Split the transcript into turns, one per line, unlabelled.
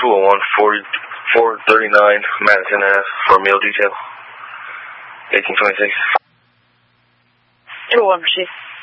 201 439 Madison Ave for a meal detail. 1826.
201, proceed.